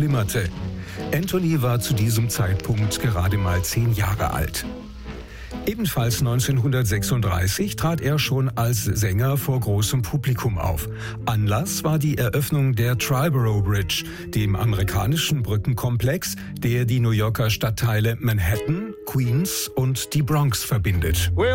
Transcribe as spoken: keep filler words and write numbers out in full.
verschlimmerte. Anthony war zu diesem Zeitpunkt gerade mal zehn Jahre alt. Ebenfalls neunzehnhundertsechsunddreißig trat er schon als Sänger vor großem Publikum auf. Anlass war die Eröffnung der Triborough Bridge, dem amerikanischen Brückenkomplex, der die New Yorker Stadtteile Manhattan, Queens und die Bronx verbindet.